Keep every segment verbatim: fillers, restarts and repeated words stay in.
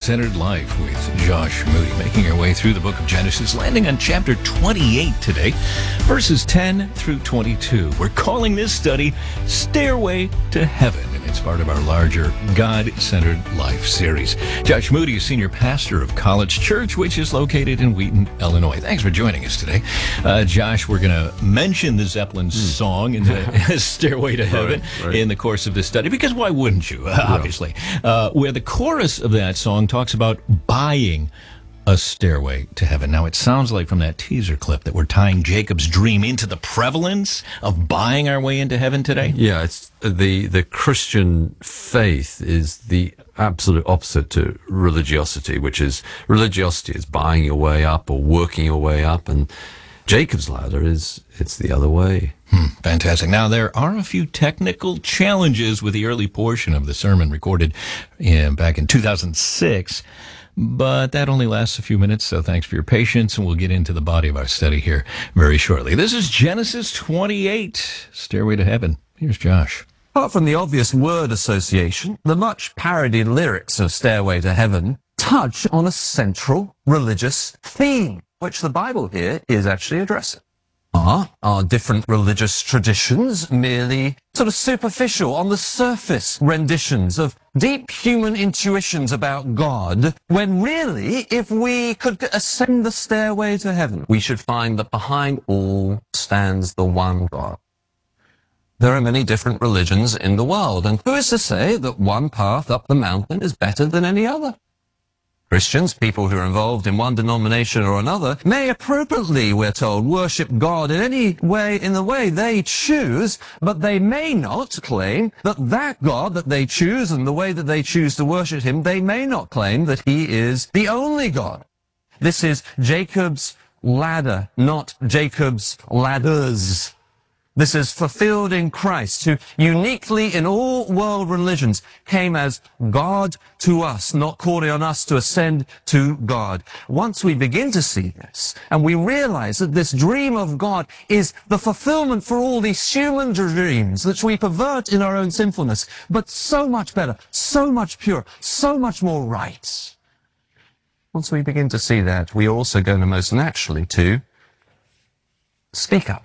God-Centered Life with Josh Moody, making our way through the book of Genesis, landing on chapter twenty-eight today, verses ten through twenty-two. We're calling this study Stairway to Heaven, and it's part of our larger God-Centered Life series. Josh Moody is senior pastor of College Church, which is located in Wheaton, Illinois. Thanks for joining us today. Uh, Josh, we're going to mention the Zeppelin mm. song in the Stairway to Heaven right, right. in the course of this study, because why wouldn't you, uh, obviously, uh, where the chorus of that song talks about buying a stairway to heaven. Now, it sounds like from that teaser clip that we're tying Jacob's dream into the prevalence of buying our way into heaven today. Yeah, it's the the Christian faith is the absolute opposite to religiosity, which is religiosity is buying your way up or working your way up, and Jacob's ladder is it's the other way. Hmm, fantastic. Now, there are a few technical challenges with the early portion of the sermon recorded in, back in two thousand six, but that only lasts a few minutes, so thanks for your patience, and we'll get into the body of our study here very shortly. This is Genesis twenty-eight, Stairway to Heaven. Here's Josh. Apart from the obvious word association, the much parodied lyrics of Stairway to Heaven touch on a central religious theme, which the Bible here is actually addressing. Are, are different religious traditions merely sort of superficial, on the surface renditions of deep human intuitions about God, when really, if we could ascend the stairway to heaven, we should find that behind all stands the one God. There are many different religions in the world, and who is to say that one path up the mountain is better than any other? Christians, people who are involved in one denomination or another, may appropriately, we're told, worship God in any way, in the way they choose, but they may not claim that that God that they choose and the way that they choose to worship him, they may not claim that he is the only God. This is Jacob's ladder, not Jacob's ladders. This is fulfilled in Christ, who uniquely in all world religions came as God to us, not calling on us to ascend to God. Once we begin to see this, and we realize that this dream of God is the fulfillment for all these human dreams that we pervert in our own sinfulness, but so much better, so much pure, so much more right. Once we begin to see that, we are also going to most naturally to speak up.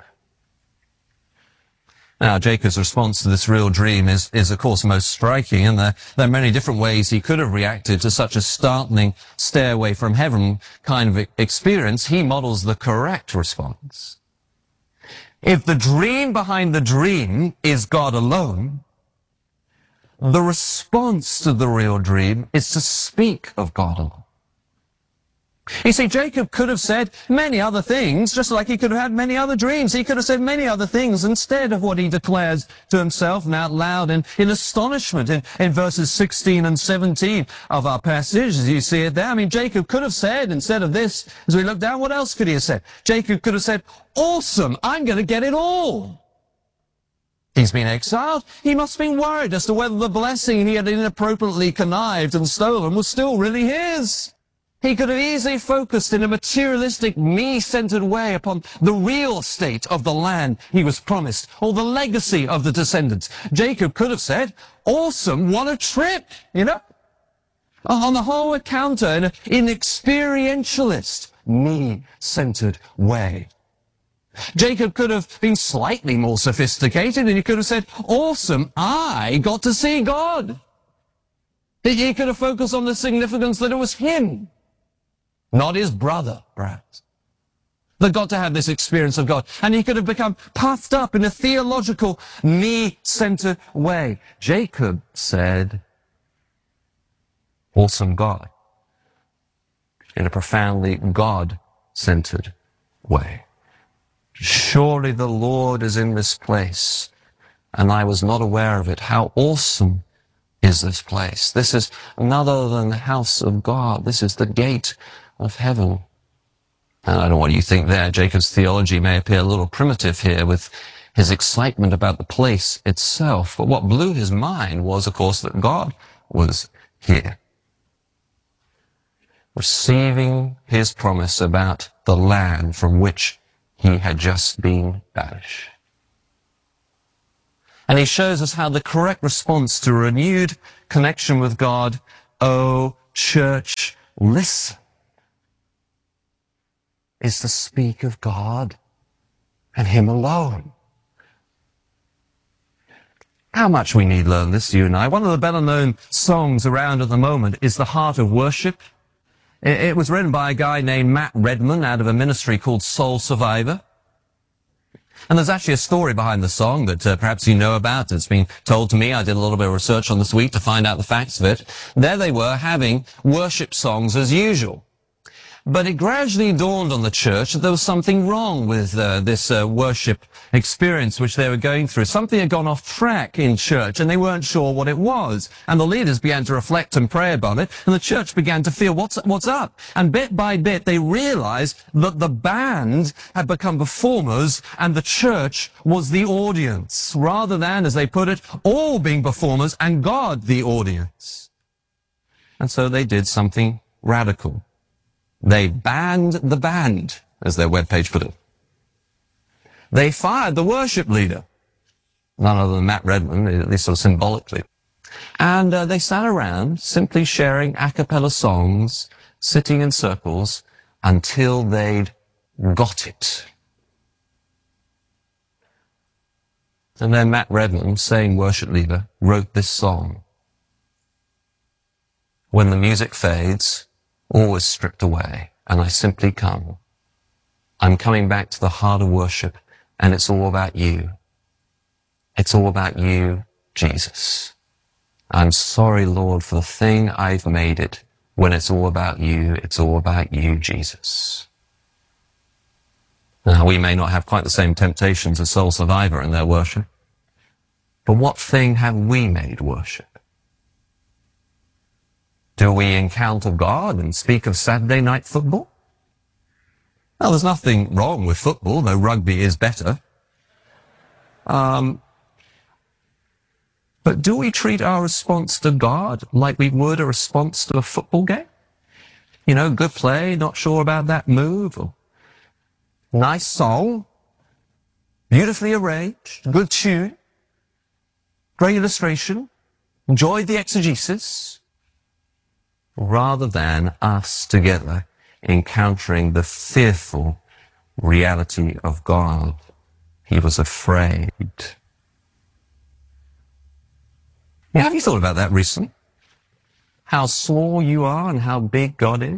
Now, Jacob's response to this real dream is, is of course, most striking, and there, there are many different ways he could have reacted to such a startling stairway from heaven kind of experience. He models the correct response. If the dream behind the dream is God alone, the response to the real dream is to speak of God alone. You see, Jacob could have said many other things, just like he could have had many other dreams. He could have said many other things instead of what he declares to himself and out loud in, in astonishment in, in verses sixteen and seventeen of our passage, as you see it there. I mean, Jacob could have said, instead of this, as we look down, what else could he have said? Jacob could have said, awesome, I'm going to get it all. He's been exiled. He must have been worried as to whether the blessing he had inappropriately connived and stolen was still really his. He could have easily focused in a materialistic, me-centered way upon the real state of the land he was promised, or the legacy of the descendants. Jacob could have said, awesome, what a trip, you know? On the whole, a counter in an experientialist, me-centered way. Jacob could have been slightly more sophisticated, and he could have said, awesome, I got to see God. He could have focused on the significance that it was him, not his brother, perhaps, that got to have this experience of God. And he could have become puffed up in a theological, me-centered way. Jacob said, awesome God, in a profoundly God-centered way. Surely the Lord is in this place, and I was not aware of it. How awesome is this place? This is none other than the house of God. This is the gate of heaven. And I don't know what you think there. Jacob's theology may appear a little primitive here with his excitement about the place itself. But what blew his mind was, of course, that God was here, receiving his promise about the land from which he had just been banished. And he shows us how the correct response to a renewed connection with God, oh, church listen is to speak of God and Him alone. How much we need learn this, you and I. One of the better-known songs around at the moment is The Heart of Worship. It, it was written by a guy named Matt Redman out of a ministry called Soul Survivor. And there's actually a story behind the song that uh, perhaps you know about. It's been told to me. I did a little bit of research on this week to find out the facts of it. There they were having worship songs as usual. But it gradually dawned on the church that there was something wrong with uh, this uh, worship experience which they were going through. Something had gone off track in church, and they weren't sure what it was. And the leaders began to reflect and pray about it, and the church began to feel, what's, what's up? And bit by bit, they realized that the band had become performers, and the church was the audience, rather than, as they put it, all being performers and God the audience. And so they did something radical. They banned the band, as their webpage put it. They fired the worship leader, none other than Matt Redman, at least sort of symbolically. And uh, they sat around simply sharing a cappella songs, sitting in circles, until they'd got it. And then Matt Redman, same worship leader, wrote this song. When the music fades, all is stripped away, and I simply come. I'm coming back to the heart of worship, and it's all about you. It's all about you, Jesus. I'm sorry, Lord, for the thing I've made it. When it's all about you, it's all about you, Jesus. Now, we may not have quite the same temptations as Soul Survivor in their worship, but what thing have we made worship? Do we encounter God and speak of Saturday night football? Well, there's nothing wrong with football, though rugby is better. Um, but do we treat our response to God like we would a response to a football game? You know, good play, not sure about that move, or nice song, beautifully arranged, good tune, great illustration, enjoyed the exegesis, rather than us together encountering the fearful reality of God. He was afraid. Yeah, have you thought about that recently? How small you are and how big God is?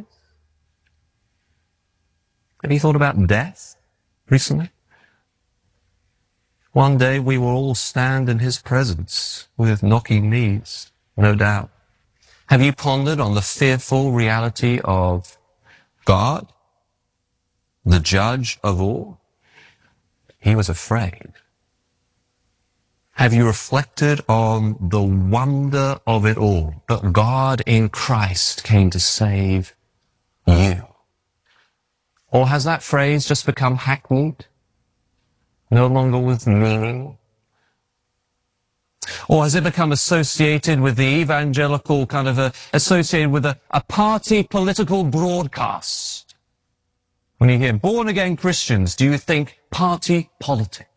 Have you thought about death recently? One day we will all stand in His presence with knocking knees, no doubt. Have you pondered on the fearful reality of God, the judge of all? He was afraid. Have you reflected on the wonder of it all, that God in Christ came to save you? Or has that phrase just become hackneyed, no longer with meaning? Or has it become associated with the evangelical kind of a, associated with a, a party political broadcast? When you hear born-again Christians, do you think party politics?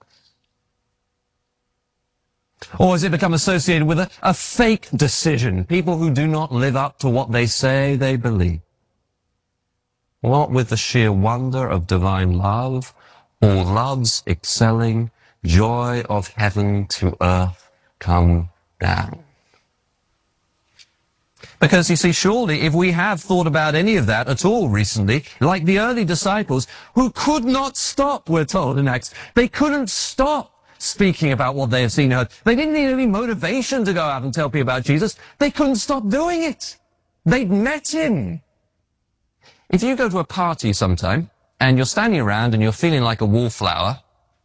Or has it become associated with a, a fake decision, people who do not live up to what they say they believe? What with the sheer wonder of divine love, or love's excelling joy of heaven to earth come down? Because you see, surely if we have thought about any of that at all recently, like the early disciples who could not stop, we're told in Acts, they couldn't stop speaking about what they had seen and heard. They didn't need any motivation to go out and tell people about Jesus. They couldn't stop doing it. They'd met Him. If you go to a party sometime and you're standing around and you're feeling like a wallflower,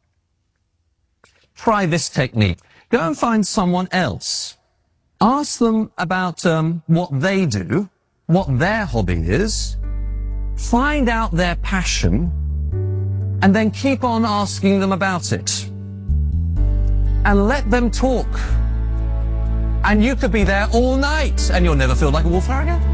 try this technique. Go and find someone else. Ask them about um, what they do, what their hobby is. Find out their passion, and then keep on asking them about it. And let them talk. And you could be there all night, and you'll never feel like a wallflower again.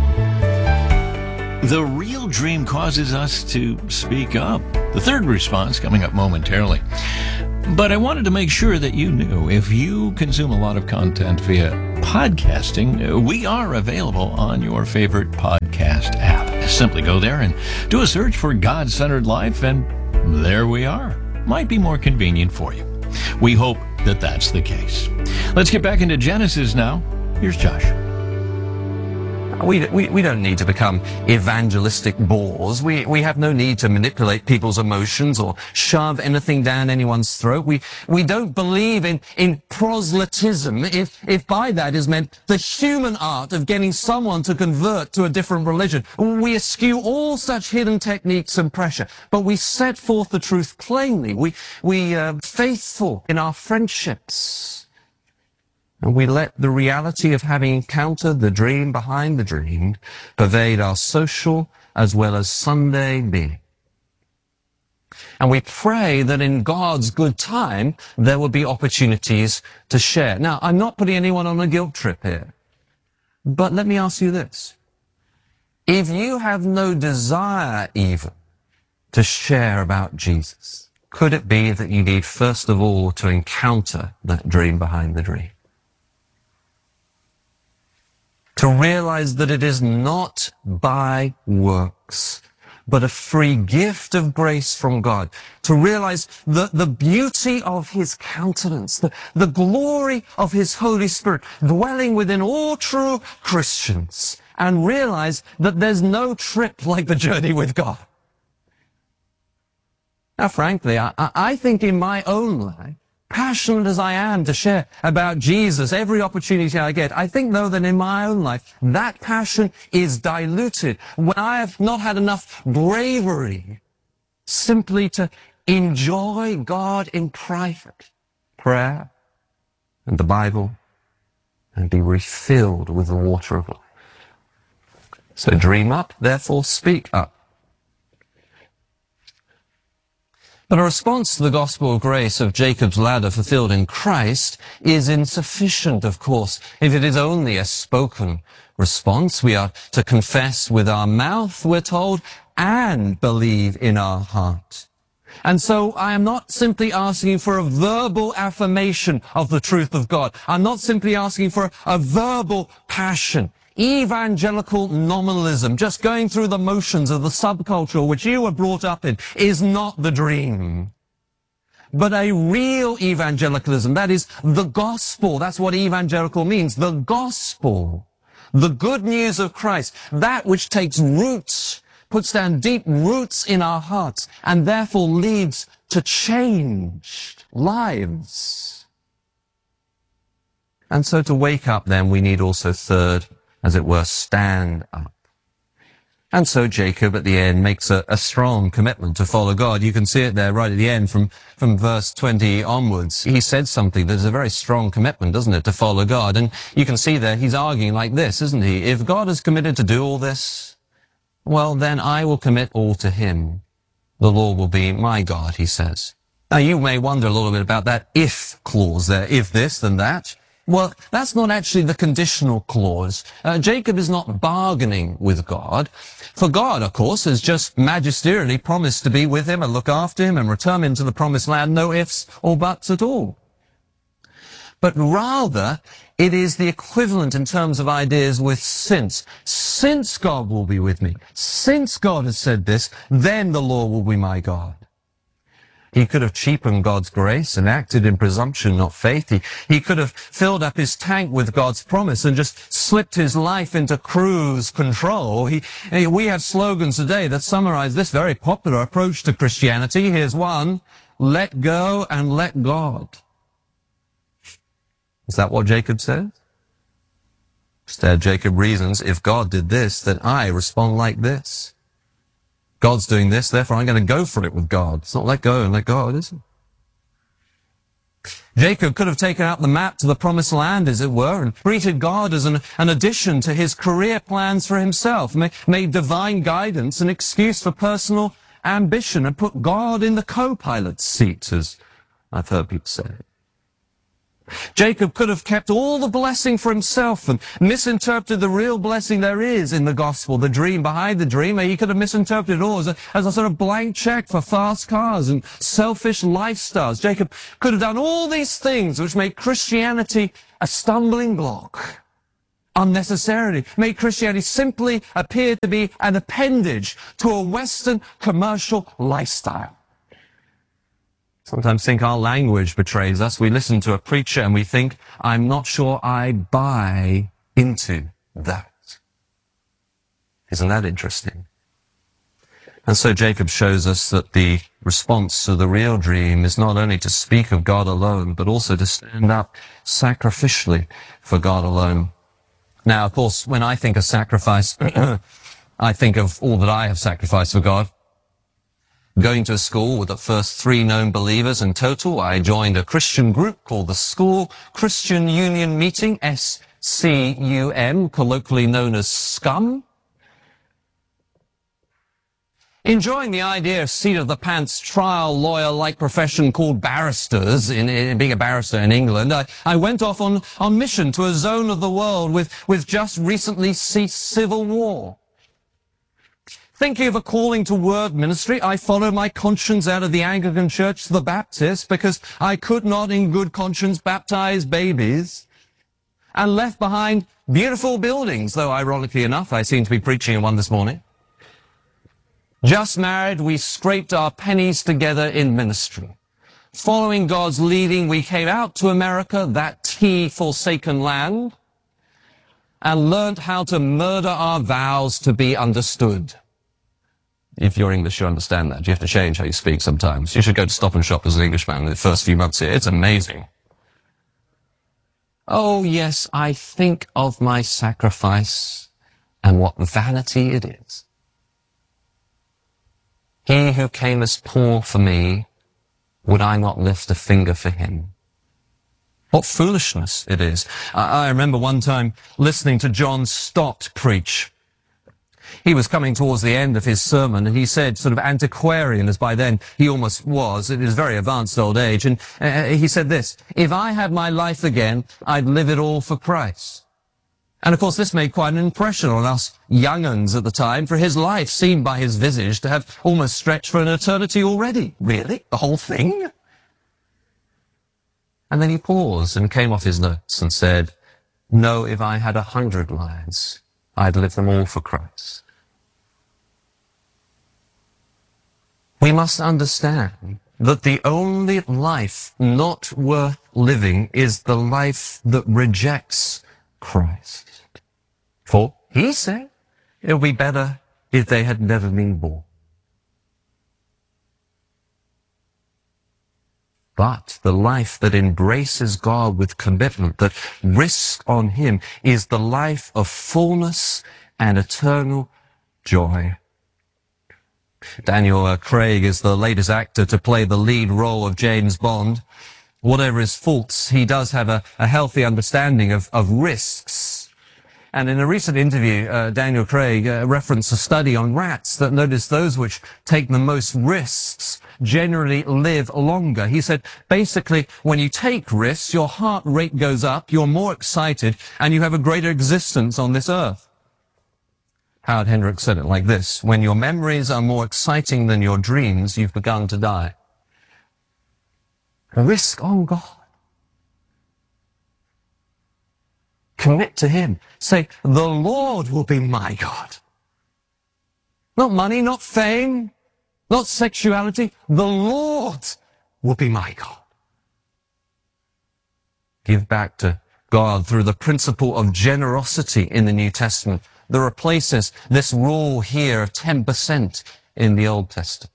The real dream causes us to speak up. The third response coming up momentarily. But I wanted to make sure that you knew if you consume a lot of content via podcasting, we are available on your favorite podcast app. Simply go there and do a search for God-Centered Life, and there we are. Might be more convenient for you. We hope that that's the case. Let's get back into Genesis now. Here's Josh. We, we, we don't need to become evangelistic bores. We, we have no need to manipulate people's emotions or shove anything down anyone's throat. We, we don't believe in, in proselytism, if, if by that is meant the human art of getting someone to convert to a different religion. We eschew all such hidden techniques and pressure, but we set forth the truth plainly. We, we are faithful in our friendships. And we let the reality of having encountered the dream behind the dream pervade our social as well as Sunday being. And we pray that in God's good time, there will be opportunities to share. Now, I'm not putting anyone on a guilt trip here, but let me ask you this. If you have no desire even to share about Jesus, could it be that you need first of all to encounter that dream behind the dream? To realize that it is not by works, but a free gift of grace from God. To realize the, the beauty of His countenance, the, the glory of His Holy Spirit dwelling within all true Christians, and realize that there's no trip like the journey with God. Now, frankly, I, I think in my own life, passionate as I am to share about Jesus every opportunity I get, I think, though, that in my own life, that passion is diluted when I have not had enough bravery simply to enjoy God in private prayer and the Bible and be refilled with the water of life. So dream up, therefore speak up. But a response to the gospel of grace of Jacob's ladder fulfilled in Christ is insufficient, of course, if it is only a spoken response. We are to confess with our mouth, we're told, and believe in our heart. And so I am not simply asking for a verbal affirmation of the truth of God. I'm not simply asking for a verbal passion. Evangelical nominalism, just going through the motions of the subculture which you were brought up in, is not the dream. But a real evangelicalism, that is the gospel, that's what evangelical means, the gospel, the good news of Christ, that which takes roots, puts down deep roots in our hearts, and therefore leads to changed lives. And so to wake up then, we need also third, as it were, stand up. And so Jacob at the end makes a, a strong commitment to follow God. You can see it there right at the end from, from verse twenty onwards. He said something that is a very strong commitment, doesn't it, to follow God. And you can see there he's arguing like this, isn't he? If God is committed to do all this, well, then I will commit all to Him. The Lord will be my God, he says. Now you may wonder a little bit about that if clause there. If this, then that. Well, that's not actually the conditional clause. Uh, Jacob is not bargaining with God. For God, of course, has just magisterially promised to be with him and look after him and return him to the promised land, no ifs or buts at all. But rather, it is the equivalent in terms of ideas with since. Since God will be with me, since God has said this, then the Lord will be my God. He could have cheapened God's grace and acted in presumption, not faith. He, he could have filled up his tank with God's promise and just slipped his life into cruise control. He, we have slogans today that summarize this very popular approach to Christianity. Here's one: let go and let God. Is that what Jacob says? Instead, Jacob reasons, if God did this, then I respond like this. God's doing this, therefore I'm going to go for it with God. It's not let go and let God, is it? Jacob could have taken out the map to the promised land, as it were, and treated God as an, an addition to his career plans for himself, made, made divine guidance an excuse for personal ambition, and put God in the co-pilot's seat, as I've heard people say. Jacob could have kept all the blessing for himself and misinterpreted the real blessing there is in the gospel, the dream behind the dream. He could have misinterpreted it all as a, as a sort of blank check for fast cars and selfish lifestyles. Jacob could have done all these things which make Christianity a stumbling block unnecessarily, made Christianity simply appear to be an appendage to a Western commercial lifestyle. Sometimes think our language betrays us. We listen to a preacher and we think, I'm not sure I buy into that. Isn't that interesting? And so Jacob shows us that the response to the real dream is not only to speak of God alone, but also to stand up sacrificially for God alone. Now, of course, when I think of sacrifice, I think of all that I have sacrificed for God. Going to a school with the first three known believers in total, I joined a Christian group called the School Christian Union Meeting, S C U M, colloquially known as SCUM. Enjoying the idea of seat-of-the-pants trial lawyer-like profession called barristers, in, in being a barrister in England, I, I went off on, on mission to a zone of the world with, with just recently ceased civil war. Thinking of a calling to word ministry, I followed my conscience out of the Anglican Church to the Baptist because I could not in good conscience baptize babies, and left behind beautiful buildings, though ironically enough, I seem to be preaching in one this morning. Just married, we scraped our pennies together in ministry. Following God's leading, we came out to America, that tea-forsaken land, and learned how to murder our vows to be understood. If you're English, you understand that. You have to change how you speak sometimes. You should go to Stop and Shop as an Englishman in the first few months here. It's amazing. Oh, yes, I think of my sacrifice and what vanity it is. He who came as poor for me, would I not lift a finger for him? What foolishness it is. I, I remember one time listening to John Stott preach. He was coming towards the end of his sermon, and he said, sort of antiquarian as by then he almost was, in his very advanced old age, and uh, he said this, if I had my life again, I'd live it all for Christ. And of course this made quite an impression on us young uns at the time, for his life seemed by his visage to have almost stretched for an eternity already. Really? The whole thing? And then he paused and came off his notes and said, no, if I had a hundred lives, I'd live them all for Christ. We must understand that the only life not worth living is the life that rejects Christ. For he said it would be better if they had never been born. But the life that embraces God with commitment, that risks on him, is the life of fullness and eternal joy. Daniel uh, Craig is the latest actor to play the lead role of James Bond. Whatever his faults, he does have a, a healthy understanding of, of risks. And in a recent interview, uh, Daniel Craig uh, referenced a study on rats that noticed those which take the most risks generally live longer. He said, basically, when you take risks, your heart rate goes up, you're more excited, and you have a greater existence on this earth. Howard Hendricks said it like this, when your memories are more exciting than your dreams, you've begun to die. Risk on God. Commit to him. Say, the Lord will be my God. Not money, not fame, not sexuality. The Lord will be my God. Give back to God through the principle of generosity in the New Testament that replaces this rule here of ten percent in the Old Testament.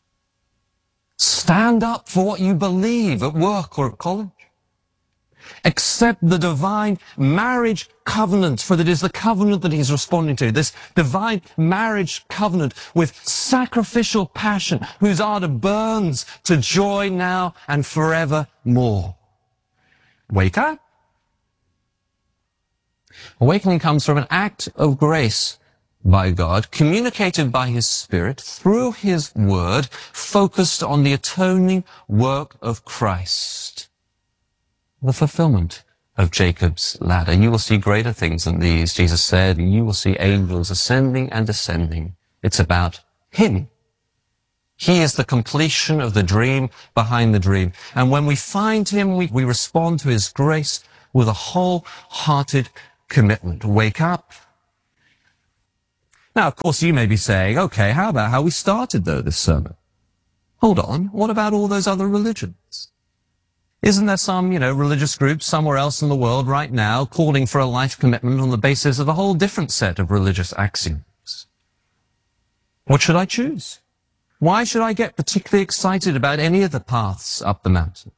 Stand up for what you believe at work or at college. Accept the divine marriage covenant, for it is the covenant that he's responding to, this divine marriage covenant with sacrificial passion, whose ardor burns to joy now and forevermore. Wake up. Awakening comes from an act of grace by God, communicated by his Spirit through his word, focused on the atoning work of Christ. The fulfillment of Jacob's ladder. You will see greater things than these, Jesus said, and you will see angels ascending and descending. It's about him. He is the completion of the dream behind the dream. And when we find him, we, we respond to his grace with a wholehearted commitment. Wake up. Now, of course, you may be saying, okay, how about how we started, though, this sermon? Hold on, what about all those other religions? Isn't there some, you know, religious group somewhere else in the world right now calling for a life commitment on the basis of a whole different set of religious axioms? What should I choose? Why should I get particularly excited about any of the paths up the mountain?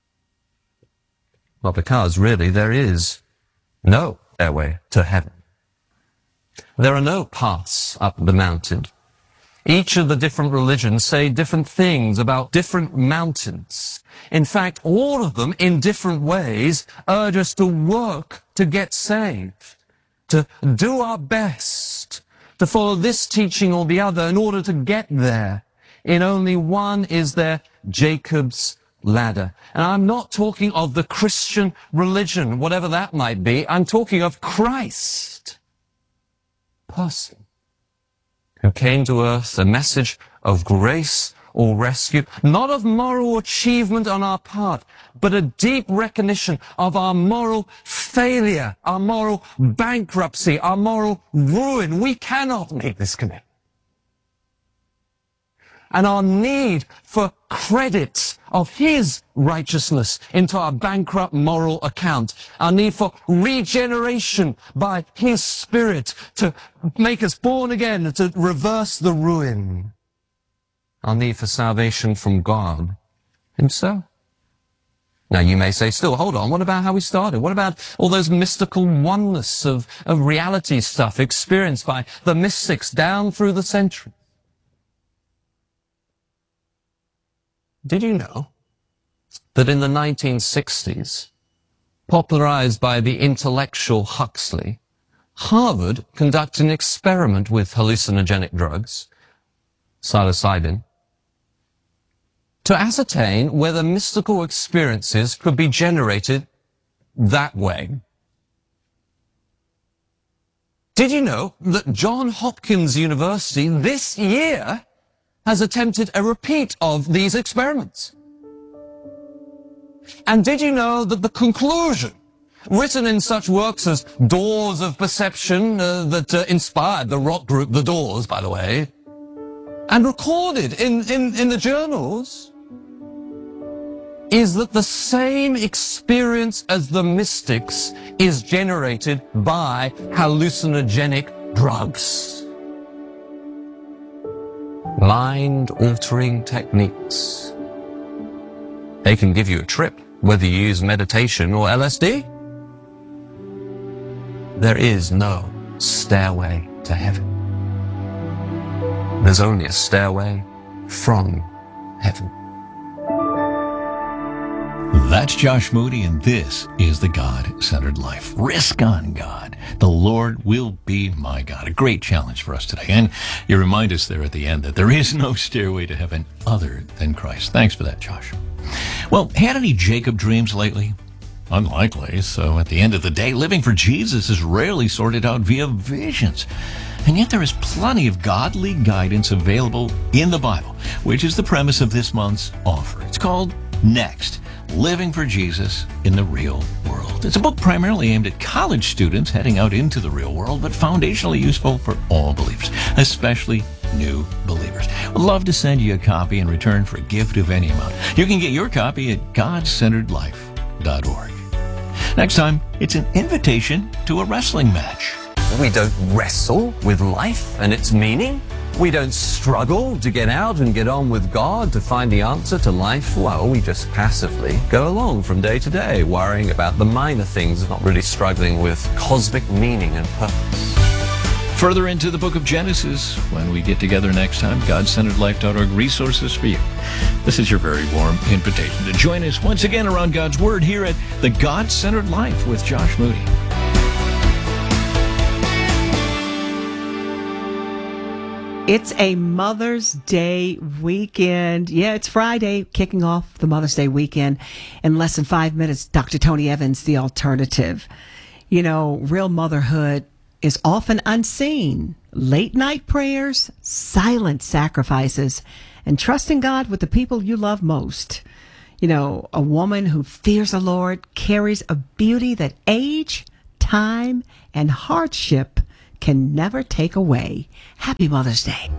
Well, because really there is no stairway to heaven. There are no paths up the mountain. Each of the different religions say different things about different mountains. In fact, all of them, in different ways, urge us to work to get saved, to do our best, to follow this teaching or the other in order to get there. In only one is there Jacob's ladder. And I'm not talking of the Christian religion, whatever that might be. I'm talking of Christ, person, who came to earth, a message of grace or rescue, not of moral achievement on our part, but a deep recognition of our moral failure, our moral bankruptcy, our moral ruin. We cannot make this commitment. And our need for credit of his righteousness into our bankrupt moral account. Our need for regeneration by his Spirit to make us born again and to reverse the ruin. Our need for salvation from God himself. Now you may say, still, hold on, what about how we started? What about all those mystical oneness of, of reality stuff experienced by the mystics down through the centuries? Did you know that in the nineteen sixties, popularized by the intellectual Huxley, Harvard conducted an experiment with hallucinogenic drugs, psilocybin, to ascertain whether mystical experiences could be generated that way? Did you know that Johns Hopkins University this year has attempted a repeat of these experiments? And did you know that the conclusion, written in such works as Doors of Perception, uh, that uh, inspired the rock group The Doors, by the way, and recorded in, in, in the journals, is that the same experience as the mystics is generated by hallucinogenic drugs. Mind-altering techniques. They can give you a trip, whether you use meditation or L S D. There is no stairway to heaven. There's only a stairway from heaven. That's Josh Moody, and this is the God-Centered Life. Risk on God. The Lord will be my God. A great challenge for us today. And you remind us there at the end that there is no stairway to heaven other than Christ. Thanks for that, Josh. Well, had any Jacob dreams lately? Unlikely. So at the end of the day, living for Jesus is rarely sorted out via visions. And yet there is plenty of godly guidance available in the Bible, which is the premise of this month's offer. It's called Next, Living for Jesus in the Real World. It's a book primarily aimed at college students heading out into the real world, but foundationally useful for all believers, especially new believers. We'd love to send you a copy in return for a gift of any amount. You can get your copy at god centered life dot org. Next time, it's an invitation to a wrestling match. We don't wrestle with life and its meaning. We don't struggle to get out and get on with God to find the answer to life. Well, we just passively go along from day to day, worrying about the minor things, not really struggling with cosmic meaning and purpose. Further into the book of Genesis when we get together next time. god centered life dot org, resources for you. This is your very warm invitation to join us once again around God's Word here at the God-Centered Life with Josh Moody. It's a Mother's Day weekend. Yeah, it's Friday, kicking off the Mother's Day weekend. In less than five minutes, Doctor Tony Evans, The Alternative. You know, real motherhood is often unseen. Late night prayers, silent sacrifices, and trusting God with the people you love most. You know, a woman who fears the Lord carries a beauty that age, time, and hardship can never take away. Happy Mother's Day.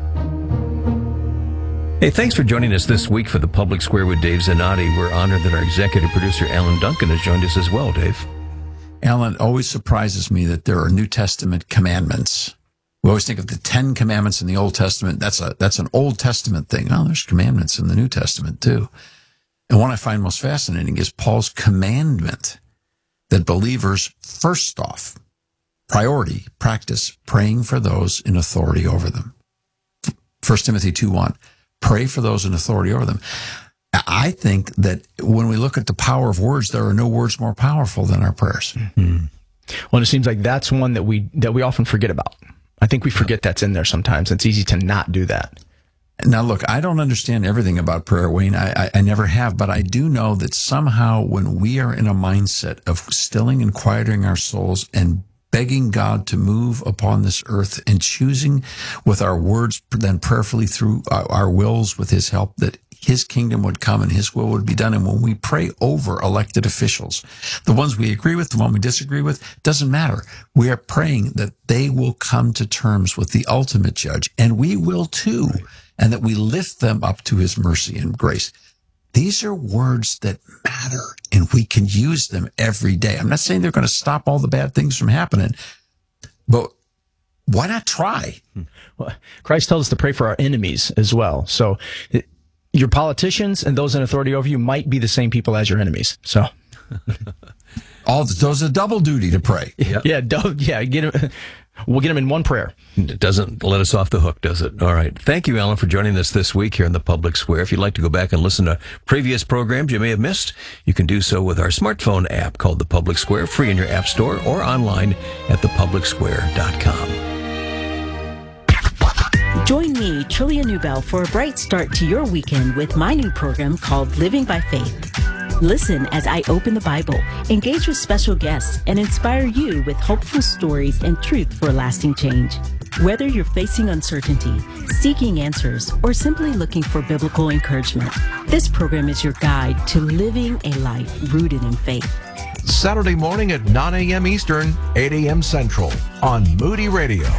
Hey, thanks for joining us this week for the Public Square with Dave Zanotti. We're honored that our executive producer, Alan Duncan, has joined us as well, Dave. Alan, it always surprises me that there are New Testament commandments. We always think of the Ten Commandments in the Old Testament. That's a that's an Old Testament thing. Oh, there's commandments in the New Testament, too. And one I find most fascinating is Paul's commandment that believers, first off, priority, practice praying for those in authority over them. First Timothy two one. Pray for those in authority over them. I think that when we look at the power of words, there are no words more powerful than our prayers. Mm-hmm. Well, it seems like that's one that we that we often forget about. I think we forget that's in there sometimes. It's easy to not do that. Now, look, I don't understand everything about prayer, Wayne. I, I, I never have, but I do know that somehow when we are in a mindset of stilling and quieting our souls and begging God to move upon this earth and choosing with our words, then prayerfully through our, our wills with his help, that his kingdom would come and his will would be done. And when we pray over elected officials, the ones we agree with, the one we disagree with, doesn't matter. We are praying that they will come to terms with the ultimate judge, and we will too, and that we lift them up to his mercy and grace. These are words that matter, and we can use them every day. I'm not saying they're going to stop all the bad things from happening, but why not try? Well, Christ tells us to pray for our enemies as well. So it, your politicians and those in authority over you might be the same people as your enemies. So all those are double duty to pray. Yep. Yeah, yeah. Get them, we'll get them in one prayer. It doesn't let us off the hook, does it? All right. Thank you, Alan, for joining us this week here in the Public Square. If you'd like to go back and listen to previous programs you may have missed, you can do so with our smartphone app called the Public Square, free in your app store or online at the public square dot com. Join me, Trillia Newbell, for a bright start to your weekend with my new program called Living by Faith. Listen as I open the Bible, engage with special guests, and inspire you with hopeful stories and truth for lasting change. Whether you're facing uncertainty, seeking answers, or simply looking for biblical encouragement, this program is your guide to living a life rooted in faith. Saturday morning at nine a.m. Eastern, eight a.m. Central on Moody Radio.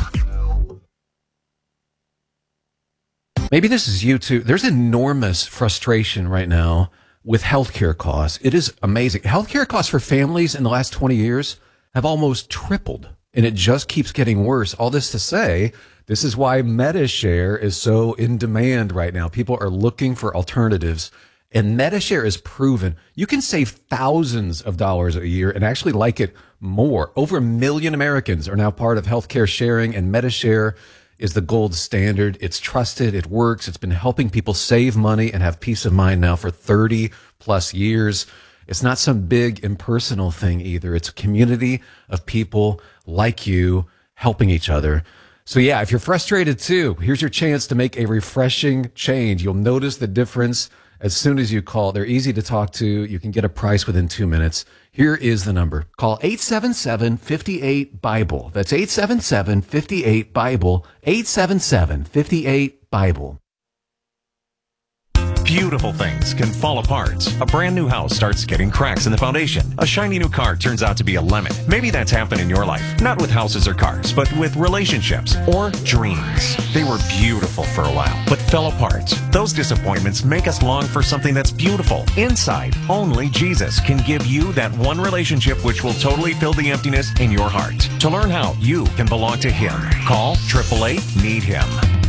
Maybe this is you too. There's enormous frustration right now with healthcare costs. It is amazing. Healthcare costs for families in the last twenty years have almost tripled, and it just keeps getting worse. All this to say, this is why MediShare is so in demand right now. People are looking for alternatives, and MediShare is proven. You can save thousands of dollars a year and actually like it more. Over a million Americans are now part of healthcare sharing, and MediShare is the gold standard. It's trusted. It works. It's been helping people save money and have peace of mind now for thirty plus years. It's not some big impersonal thing either. It's a community of people like you helping each other. So yeah, if you're frustrated too, here's your chance to make a refreshing change. You'll notice the difference as soon as you call. They're easy to talk to. You can get a price within two minutes. Here is the number. Call eight seven seven, five eight, BIBLE. That's eight seven seven, five eight, BIBLE. eight seven seven, five eight, BIBLE. Beautiful things can fall apart. A brand new house starts getting cracks in the foundation. A shiny new car turns out to be a lemon. Maybe that's happened in your life. Not with houses or cars, but with relationships or dreams. They were beautiful for a while, but fell apart. Those disappointments make us long for something that's beautiful. Inside, only Jesus can give you that one relationship which will totally fill the emptiness in your heart. To learn how you can belong to Him, call eight eight eight, need him.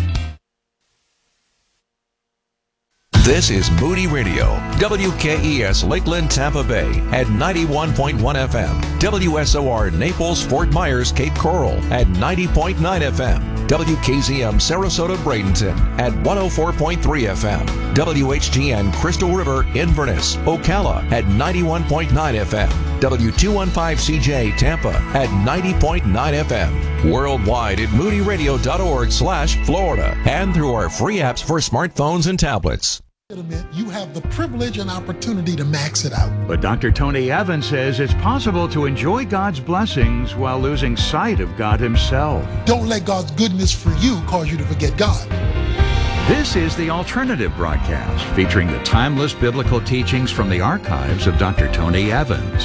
This is Moody Radio, W K E S Lakeland, Tampa Bay at ninety-one point one F M, W S O R Naples, Fort Myers, Cape Coral at ninety point nine F M, W K Z M Sarasota, Bradenton at one oh four point three F M, W H G N Crystal River, Inverness, Ocala at ninety-one point nine F M, W two fifteen C J Tampa at ninety point nine F M, worldwide at moody radio dot org slash Florida, and through our free apps for smartphones and tablets. You have the privilege and opportunity to max it out. But Doctor Tony Evans says it's possible to enjoy God's blessings while losing sight of God Himself. Don't let God's goodness for you cause you to forget God. This is the Alternative Broadcast, featuring the timeless biblical teachings from the archives of Doctor Tony Evans.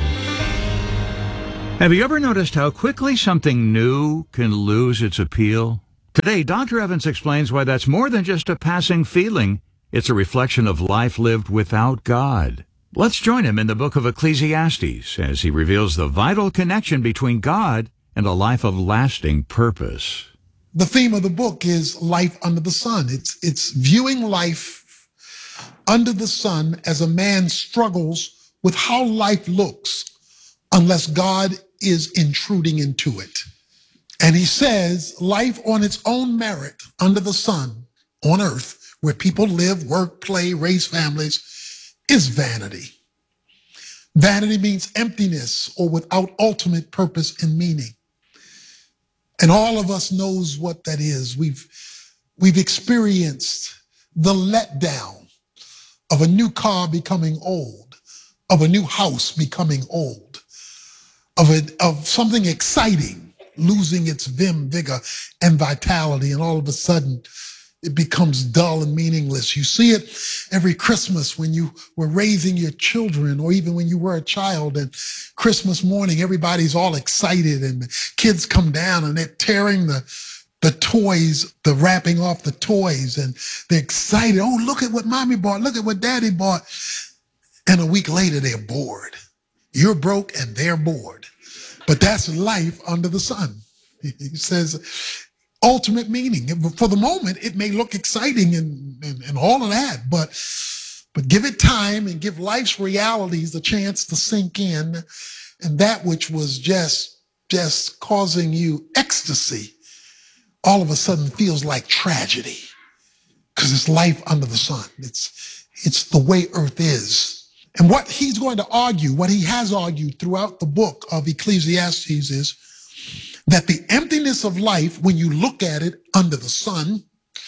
Have you ever noticed how quickly something new can lose its appeal? Today, Doctor Evans explains why that's more than just a passing feeling. It's a reflection of life lived without God. Let's join him in the book of Ecclesiastes as he reveals the vital connection between God and a life of lasting purpose. The theme of the book is life under the sun. It's, it's viewing life under the sun as a man struggles with how life looks unless God is intruding into it. And he says life on its own merit under the sun on earth, where people live, work, play, raise families, is vanity. Vanity means emptiness or without ultimate purpose and meaning. And all of us knows what that is. We've, we've experienced the letdown of a new car becoming old, of a new house becoming old, of, a, of something exciting losing its vim, vigor, and vitality, and all of a sudden it becomes dull and meaningless. You see it every Christmas when you were raising your children, or even when you were a child, and Christmas morning, everybody's all excited and the kids come down and they're tearing the, the toys, the wrapping off the toys, and they're excited. Oh, look at what mommy bought. Look at what daddy bought. And a week later, they're bored. You're broke and they're bored. But that's life under the sun. He says, ultimate meaning. For the moment, it may look exciting and, and, and all of that, but, but give it time and give life's realities a chance to sink in. And that which was just, just causing you ecstasy, all of a sudden feels like tragedy, because it's life under the sun. It's, it's the way earth is. And what he's going to argue, what he has argued throughout the book of Ecclesiastes, is that the emptiness of life, when you look at it under the sun,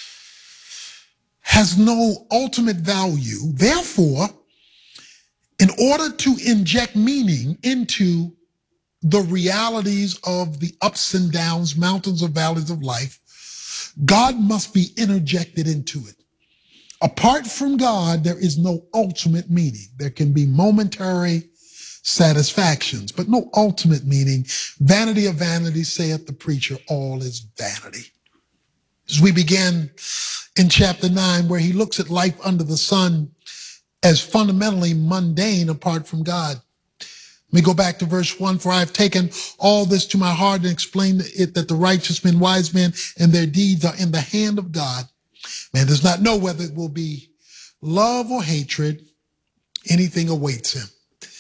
has no ultimate value. Therefore, in order to inject meaning into the realities of the ups and downs, mountains or valleys of life, God must be interjected into it. Apart from God, there is no ultimate meaning. There can be momentary satisfactions, but no ultimate meaning. Vanity of vanity, saith the preacher, all is vanity. As we begin in chapter nine, where he looks at life under the sun as fundamentally mundane apart from God. Let me go back to verse one. For I have taken all this to my heart and explained it, that the righteous men, wise men, and their deeds are in the hand of God. Man does not know whether it will be love or hatred. Anything awaits him.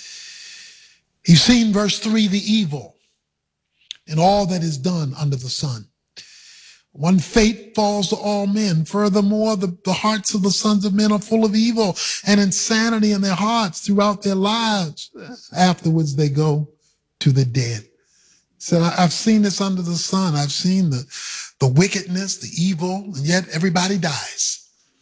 He's seen, verse three, the evil in all that is done under the sun. One fate falls to all men. Furthermore, the, the hearts of the sons of men are full of evil and insanity in their hearts throughout their lives. Afterwards, they go to the dead. So I've seen this under the sun. I've seen the, the wickedness, the evil, and yet everybody dies.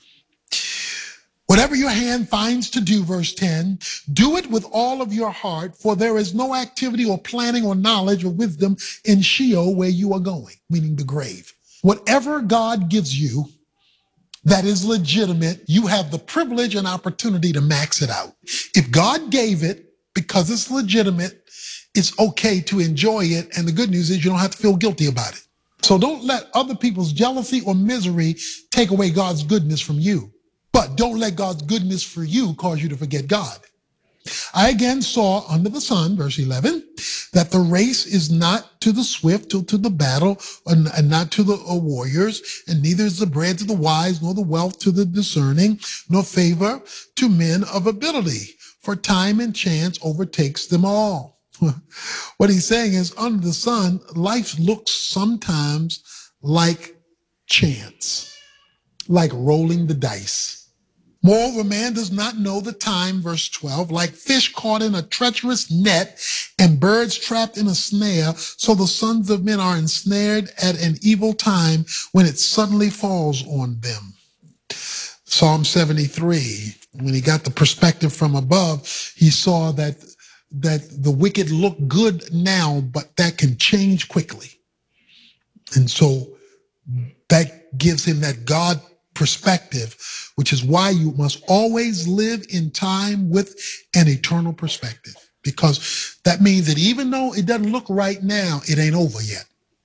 Whatever your hand finds to do, verse ten, do it with all of your heart, for there is no activity or planning or knowledge or wisdom in Sheol, where you are going, meaning the grave. Whatever God gives you that is legitimate, you have the privilege and opportunity to max it out. If God gave it because it's legitimate, it's okay to enjoy it. And the good news is you don't have to feel guilty about it. So don't let other people's jealousy or misery take away God's goodness from you. But don't let God's goodness for you cause you to forget God. I again saw under the sun, verse eleven, that the race is not to the swift, or to the battle, and not to the warriors, and neither is the bread to the wise, nor the wealth to the discerning, nor favor to men of ability, for time and chance overtakes them all. What he's saying is, under the sun, life looks sometimes like chance, like rolling the dice. Moreover, man does not know the time, verse twelve, like fish caught in a treacherous net and birds trapped in a snare, so the sons of men are ensnared at an evil time when it suddenly falls on them. Psalm seventy-three, when he got the perspective from above, he saw that, that the wicked look good now, but that can change quickly. And so that gives him that God perspective, which is why you must always live in time with an eternal perspective, because that means that even though it doesn't look right now, it ain't over yet.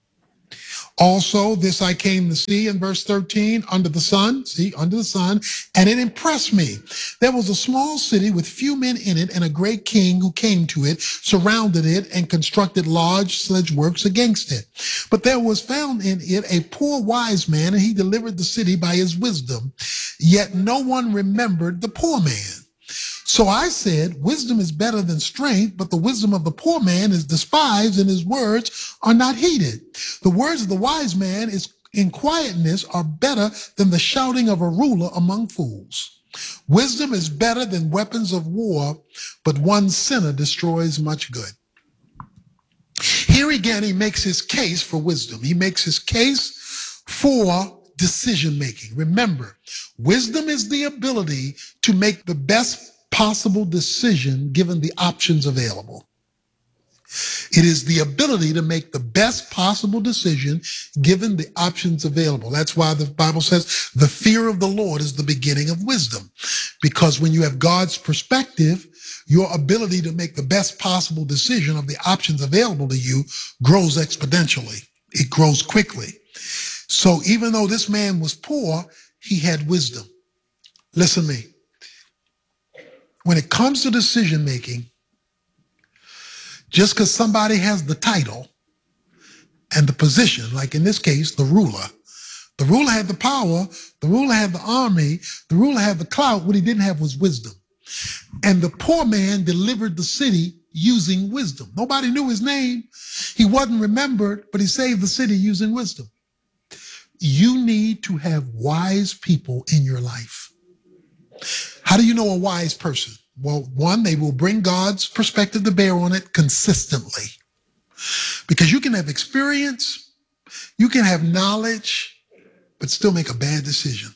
Also, this I came to see in verse thirteen, under the sun, see, under the sun, and it impressed me. There was a small city with few men in it, and a great king who came to it, surrounded it, and constructed large sledge works against it. But there was found in it a poor wise man, and he delivered the city by his wisdom. Yet no one remembered the poor man. So I said, wisdom is better than strength, but the wisdom of the poor man is despised, and his words are not heeded. The words of the wise man is in quietness are better than the shouting of a ruler among fools. Wisdom is better than weapons of war, but one sinner destroys much good. Here again, he makes his case for wisdom. He makes his case for decision making. Remember, wisdom is the ability to make the best possible decision given the options available. It is the ability to make the best possible decision given the options available. That's why the Bible says the fear of the Lord is the beginning of wisdom. Because when you have God's perspective, your ability to make the best possible decision of the options available to you grows exponentially. It grows quickly. So even though this man was poor, he had wisdom. Listen to me. When it comes to decision making, just because somebody has the title and the position, like in this case, the ruler, the ruler had the power, the ruler had the army, the ruler had the clout, what he didn't have was wisdom. And the poor man delivered the city using wisdom. Nobody knew his name. He wasn't remembered, but he saved the city using wisdom. You need to have wise people in your life. How do you know a wise person? Well, one, they will bring God's perspective to bear on it consistently. Because you can have experience, you can have knowledge, but still make a bad decision.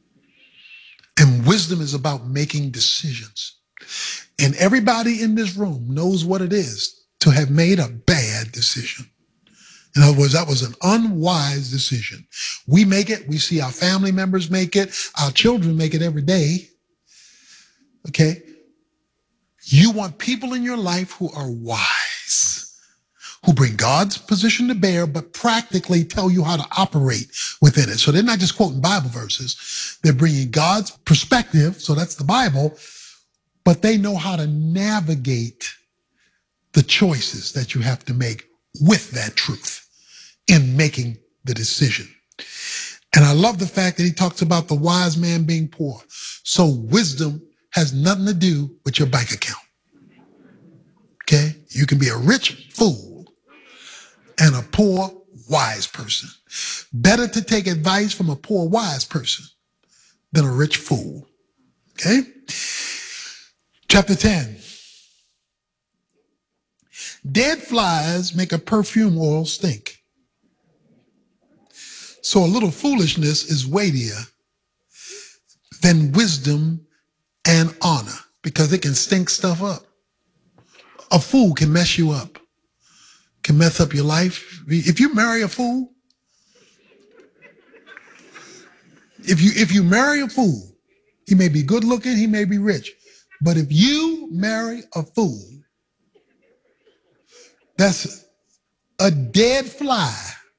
And wisdom is about making decisions. And everybody in this room knows what it is to have made a bad decision. In other words, that was an unwise decision. We make it, we see our family members make it, our children make it every day. Okay? You want people in your life who are wise, who bring God's position to bear, but practically tell you how to operate within it. So they're not just quoting Bible verses. They're bringing God's perspective, so that's the Bible, but they know how to navigate the choices that you have to make with that truth in making the decision. And I love the fact that he talks about the wise man being poor. So wisdom has nothing to do with your bank account. Okay? You can be a rich fool and a poor wise person. Better to take advice from a poor wise person than a rich fool. Okay? Chapter ten. Dead flies make a perfume oil stink. So a little foolishness is weightier than wisdom and honor, because it can stink stuff up. A fool can mess you up, can mess up your life. If you marry a fool, if you if you marry a fool, he may be good looking, he may be rich, but if you marry a fool, that's a dead fly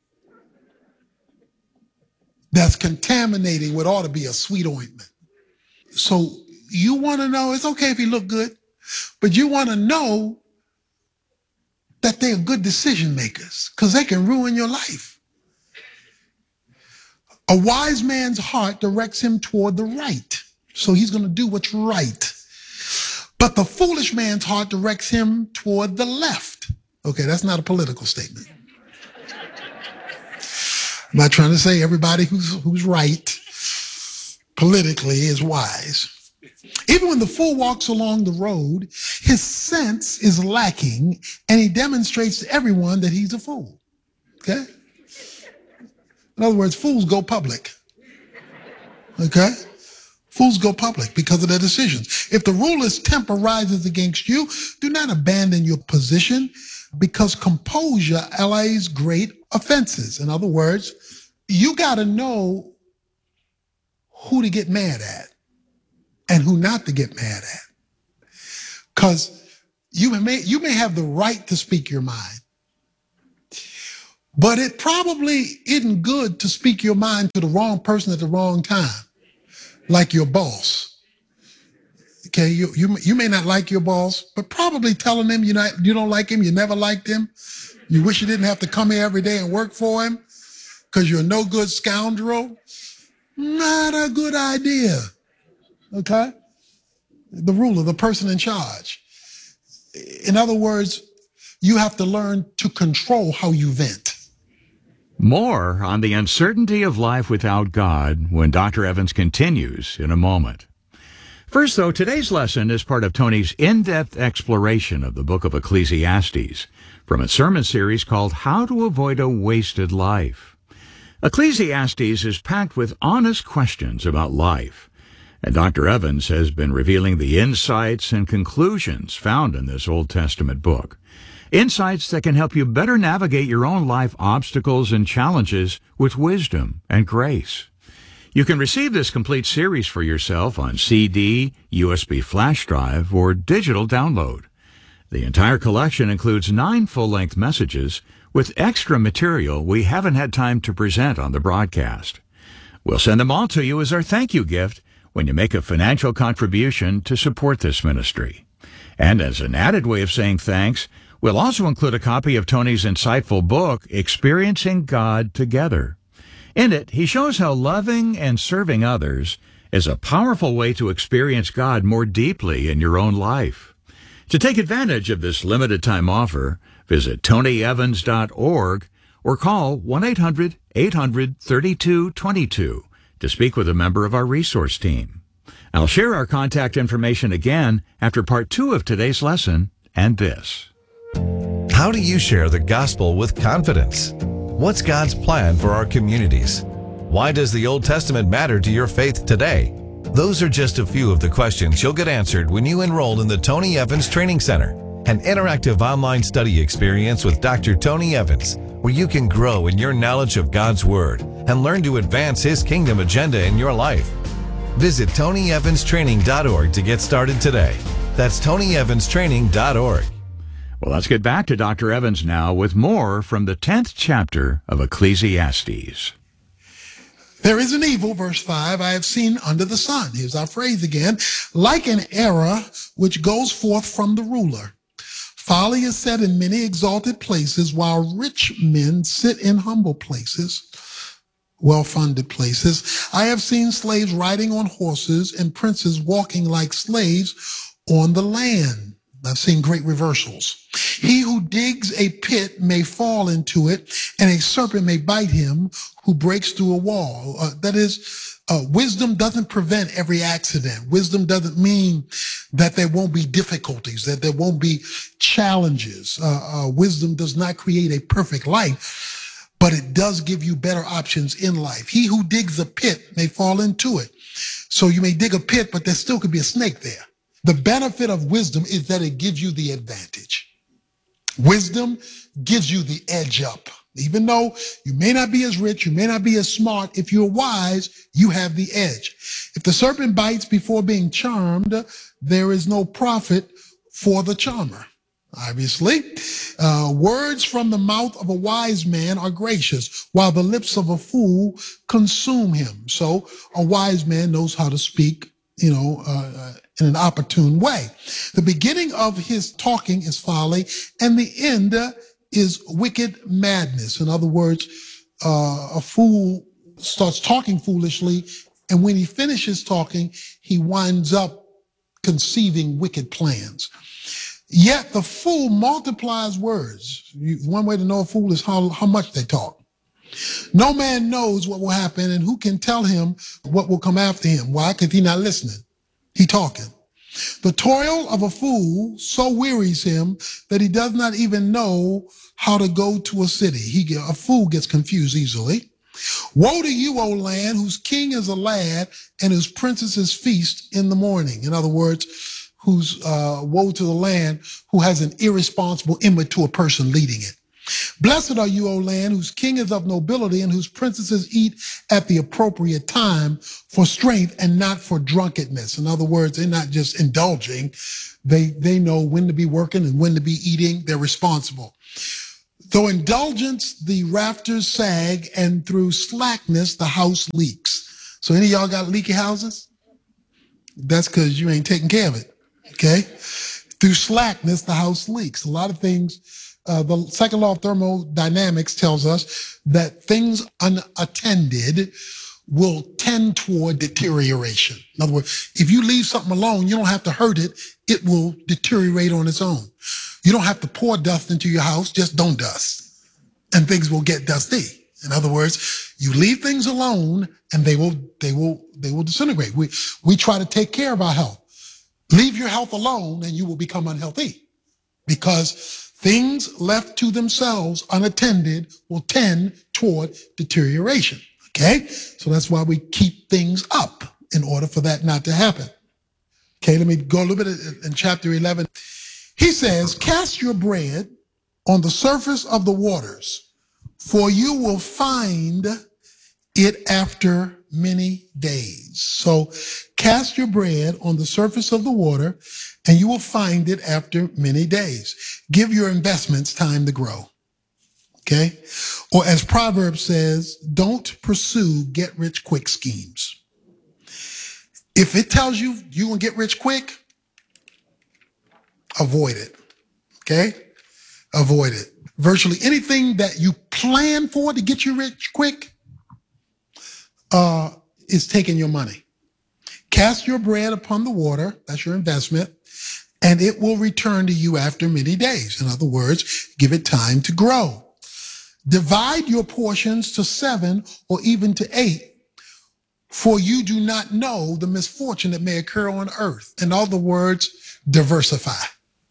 that's contaminating what ought to be a sweet ointment. So you want to know, it's okay if he look good, but you want to know that they're good decision makers, because they can ruin your life. A wise man's heart directs him toward the right, so he's going to do what's right. But the foolish man's heart directs him toward the left. Okay, that's not a political statement. I'm not trying to say everybody who's who's right politically is wise. Even when the fool walks along the road, his sense is lacking, and he demonstrates to everyone that he's a fool. Okay? In other words, fools go public. Okay? Fools go public because of their decisions. If the ruler's temper rises against you, do not abandon your position, because composure allays great offenses. In other words, you got to know who to get mad at and who not to get mad at. Because you may, you may have the right to speak your mind, but it probably isn't good to speak your mind to the wrong person at the wrong time, like your boss. Okay, you you, you may not like your boss, but probably telling him you not you don't like him, you never liked him, you wish you didn't have to come here every day and work for him because you're a no good scoundrel. Not a good idea. Okay? The ruler, the person in charge. In other words, you have to learn to control how you vent. More on the uncertainty of life without God when Doctor Evans continues in a moment. First, though, today's lesson is part of Tony's in-depth exploration of the book of Ecclesiastes from a sermon series called How to Avoid a Wasted Life. Ecclesiastes is packed with honest questions about life, and Doctor Evans has been revealing the insights and conclusions found in this Old Testament book. Insights that can help you better navigate your own life obstacles and challenges with wisdom and grace. You can receive this complete series for yourself on C D, U S B flash drive, or digital download. The entire collection includes nine full-length messages with extra material we haven't had time to present on the broadcast. We'll send them all to you as our thank you gift when you make a financial contribution to support this ministry. And as an added way of saying thanks, we'll also include a copy of Tony's insightful book, Experiencing God Together. In it, he shows how loving and serving others is a powerful way to experience God more deeply in your own life. To take advantage of this limited time offer, visit tony evans dot org or call one eight hundred eight hundred thirty-two twenty-two to speak with a member of our resource team. I'll share our contact information again after part two of today's lesson and this. How do you share the gospel with confidence? What's God's plan for our communities? Why does the Old Testament matter to your faith today? Those are just a few of the questions you'll get answered when you enroll in the Tony Evans Training Center, an interactive online study experience with Doctor Tony Evans, where you can grow in your knowledge of God's Word and learn to advance His kingdom agenda in your life. Visit tony evans training dot org to get started today. That's tony evans training dot org. Well, let's get back to Doctor Evans now with more from the tenth chapter of Ecclesiastes. There is an evil, verse five, I have seen under the sun. Here's our phrase again. Like an error which goes forth from the ruler. Folly is set in many exalted places, while rich men sit in humble places, well-funded places. I have seen slaves riding on horses and princes walking like slaves on the land. I've seen great reversals. He who digs a pit may fall into it, and a serpent may bite him who breaks through a wall. Uh, that is, uh, wisdom doesn't prevent every accident. Wisdom doesn't mean that there won't be difficulties, that there won't be challenges. Uh, uh, wisdom does not create a perfect life, but it does give you better options in life. He who digs a pit may fall into it. So you may dig a pit, but there still could be a snake there. The benefit of wisdom is that it gives you the advantage. Wisdom gives you the edge up. Even though you may not be as rich, you may not be as smart, if you're wise, you have the edge. If the serpent bites before being charmed, there is no profit for the charmer. Obviously, uh, words from the mouth of a wise man are gracious, while the lips of a fool consume him. So a wise man knows how to speak, you know, uh, in an opportune way. The beginning of his talking is folly, and the end uh, is wicked madness. In other words, uh, a fool starts talking foolishly, and when he finishes talking, he winds up conceiving wicked plans. Yet the fool multiplies words. You, one way to know a fool is how, how much they talk. No man knows what will happen, and who can tell him what will come after him? Why? Because he's not listening. He talking. The toil of a fool so wearies him that he does not even know how to go to a city. He get, a fool gets confused easily. Woe to you, O land, whose king is a lad and whose princesses feast in the morning. In other words, whose uh, woe to the land who has an irresponsible, immature person leading it. Blessed are you, O land, whose king is of nobility and whose princesses eat at the appropriate time for strength and not for drunkenness. In other words, they're not just indulging. They, they know when to be working and when to be eating. They're responsible. Though indulgence, the rafters sag, and through slackness, the house leaks. So any of y'all got leaky houses? That's because you ain't taking care of it, okay? Through slackness, the house leaks. A lot of things... Uh, the second law of thermodynamics tells us that things unattended will tend toward deterioration. In other words, if you leave something alone, you don't have to hurt it. It will deteriorate on its own. You don't have to pour dust into your house. Just don't dust, and things will get dusty. In other words, you leave things alone, and they will they will they will disintegrate. We we try to take care of our health. Leave your health alone, and you will become unhealthy, because things left to themselves unattended will tend toward deterioration, okay? So that's why we keep things up in order for that not to happen. Okay, let me go a little bit in chapter eleven. He says, cast your bread on the surface of the waters, for you will find it after many days. So cast your bread on the surface of the water, and you will find it after many days. Give your investments time to grow. Okay? Or as Proverbs says, don't pursue get-rich-quick schemes. If it tells you you're going to get rich quick, avoid it. Okay? Avoid it. Virtually anything that you plan for to get you rich quick uh, is taking your money. Cast your bread upon the water, that's your investment, and it will return to you after many days. In other words, give it time to grow. Divide your portions to seven or even to eight, for you do not know the misfortune that may occur on earth. In other words, diversify.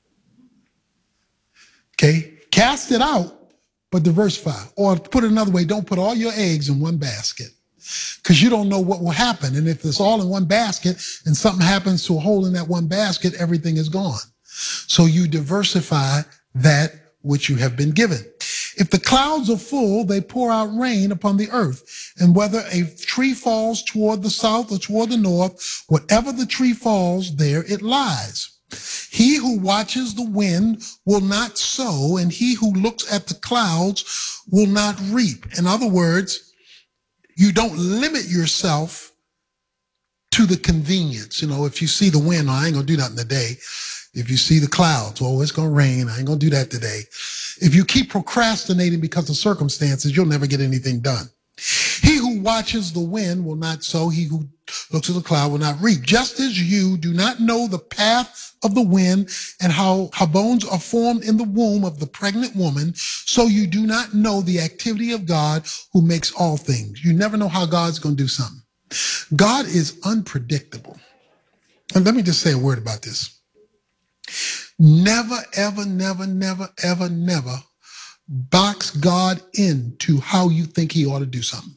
Okay? Cast it out, but diversify. Or to put it another way, don't put all your eggs in one basket, because you don't know what will happen. And if it's all in one basket and something happens to a hole in that one basket, everything is gone. So you diversify that which you have been given. If the clouds are full, they pour out rain upon the earth. And whether a tree falls toward the south or toward the north, whatever the tree falls, there it lies. He who watches the wind will not sow, and he who looks at the clouds will not reap. In other words, you don't limit yourself to the convenience. You know, if you see the wind, oh, I ain't gonna do nothing today. If you see the clouds, oh, it's gonna rain, I ain't gonna do that today. If you keep procrastinating because of circumstances, you'll never get anything done. He who watches the wind will not sow. He who looks at the cloud will not reap. Just as you do not know the path of the wind and how, how bones are formed in the womb of the pregnant woman, so you do not know the activity of God who makes all things. You never know how God's going to do something. God is unpredictable. And let me just say a word about this. Never, ever, never, never, ever, never box God into how you think he ought to do something.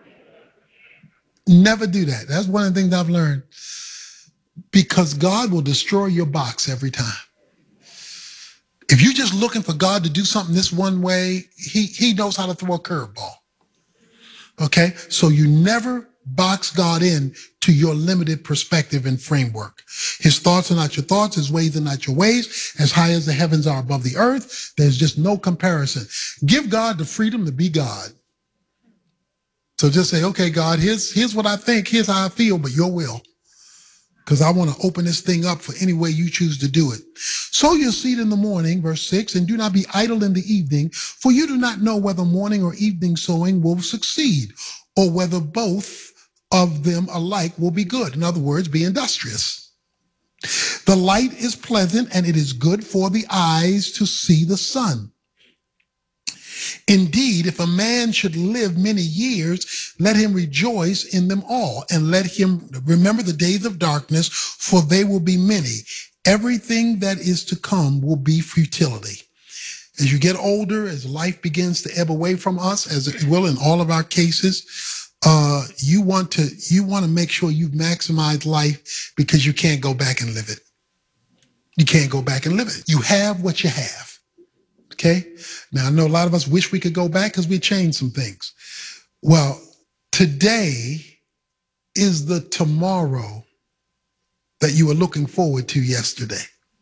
Never do that. That's one of the things I've learned. Because God will destroy your box every time. If you're just looking for God to do something this one way, he, he knows how to throw a curveball. Okay? So you never box God in to your limited perspective and framework. His thoughts are not your thoughts. His ways are not your ways. As high as the heavens are above the earth, there's just no comparison. Give God the freedom to be God. So just say, okay, God, here's, here's what I think. Here's how I feel, but your will. Because I want to open this thing up for any way you choose to do it. Sow your seed in the morning, verse six, and do not be idle in the evening, for you do not know whether morning or evening sowing will succeed, or whether both of them alike will be good. In other words, be industrious. The light is pleasant, and it is good for the eyes to see the sun. Indeed, if a man should live many years, let him rejoice in them all, and let him remember the days of darkness, for they will be many. Everything that is to come will be futility. As you get older, as life begins to ebb away from us, as it will in all of our cases, uh, you want to you want to make sure you've maximized life, because you can't go back and live it. You can't go back and live it. You have what you have. Okay? Now, I know a lot of us wish we could go back because we changed some things. Well, today is the tomorrow that you were looking forward to yesterday.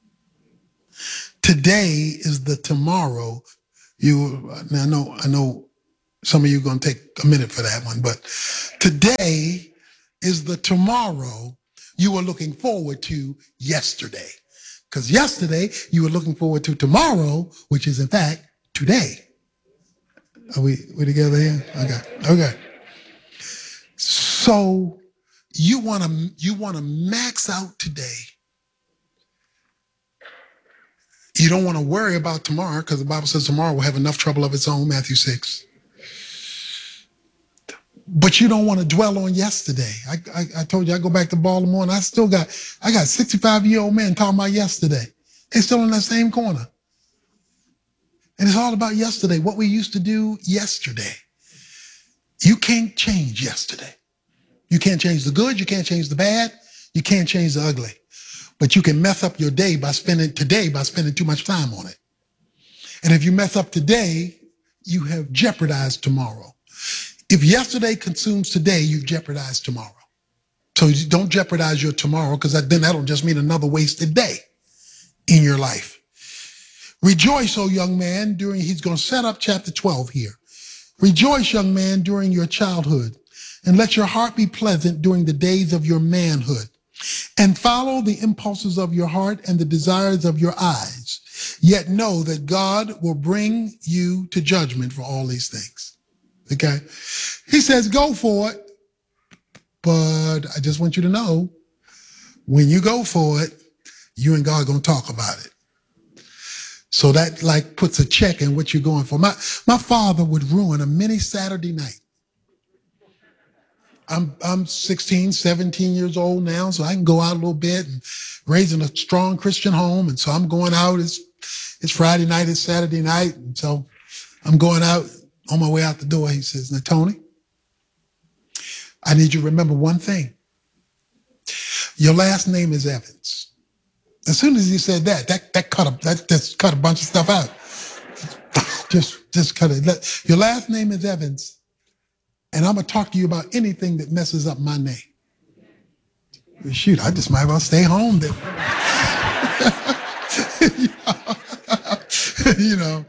Today is the tomorrow you, now I know, I know some of you are going to take a minute for that one, but today is the tomorrow you were looking forward to yesterday. Because yesterday you were looking forward to tomorrow, which is in fact today. Are we, we together here? Okay. Okay. So you want to, you want to max out today. You don't want to worry about tomorrow because the Bible says tomorrow will have enough trouble of its own, Matthew six. But you don't want to dwell on yesterday. I, I, I told you I go back to Baltimore and I still got, I got sixty-five-year-old men talking about yesterday. They're still in that same corner. And it's all about yesterday, what we used to do yesterday. You can't change yesterday. You can't change the good, you can't change the bad, you can't change the ugly. But you can mess up your day by spending today by spending too much time on it. And if you mess up today, you have jeopardized tomorrow. If yesterday consumes today, you've jeopardized tomorrow. So you don't jeopardize your tomorrow because then that'll just mean another wasted day in your life. Rejoice, O young man, during, he's going to set up chapter twelve here. Rejoice, young man, during your childhood, and let your heart be pleasant during the days of your manhood. And follow the impulses of your heart and the desires of your eyes. Yet know that God will bring you to judgment for all these things. Okay? He says, go for it. But I just want you to know, when you go for it, you and God are going to talk about it. So that like puts a check in what you're going for. My, my father would ruin a mini Saturday night. I'm I'm sixteen, seventeen years old now, so I can go out a little bit and raising a strong Christian home. And so I'm going out. It's, it's Friday night, it's Saturday night. And so I'm going out on my way out the door. He says, now, Tony, I need you to remember one thing. Your last name is Evans. As soon as he said that, that, that cut a, that just cut a bunch of stuff out. just, just cut it. Your last name is Evans. And I'm going to talk to you about anything that messes up my name. Shoot, I just might as well stay home then. You know.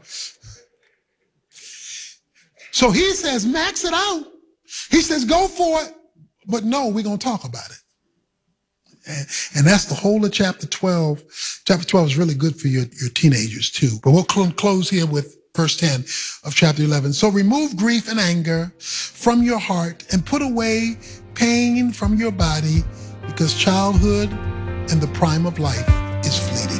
So he says, max it out. He says, go for it. But no, we're going to talk about it. And, and that's the whole of chapter twelve. Chapter twelve is really good for your, your teenagers too. But we'll cl- close here with verse ten of chapter eleven. So remove grief and anger from your heart and put away pain from your body, because childhood and the prime of life is fleeting.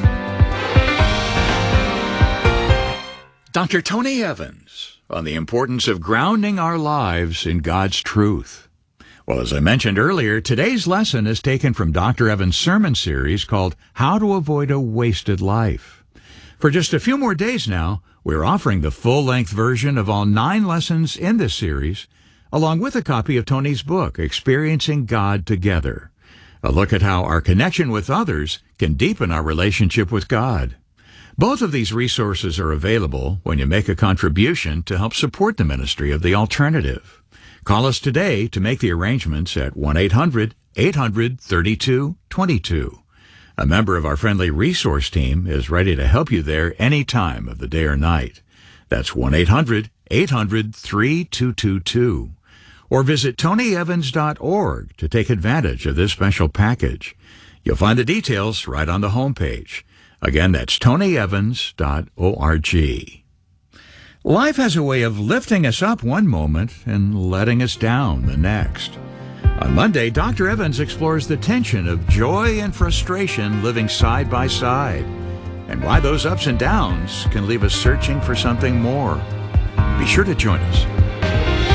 Doctor Tony Evans on the importance of grounding our lives in God's truth. Well, as I mentioned earlier, today's lesson is taken from Doctor Evans' sermon series called How to Avoid a Wasted Life. For just a few more days now, we're offering the full-length version of all nine lessons in this series, along with a copy of Tony's book, Experiencing God Together, a look at how our connection with others can deepen our relationship with God. Both of these resources are available when you make a contribution to help support the ministry of The Alternative. Call us today to make the arrangements at one eight hundred, eight hundred, thirty-two, twenty-two. A member of our friendly resource team is ready to help you there any time of the day or night. That's one eight hundred, eight hundred, three two two two. Or visit tony evans dot org to take advantage of this special package. You'll find the details right on the homepage. Again, that's tony evans dot org. Life has a way of lifting us up one moment and letting us down the next. On Monday, Doctor Evans explores the tension of joy and frustration living side by side, and why those ups and downs can leave us searching for something more. Be sure to join us.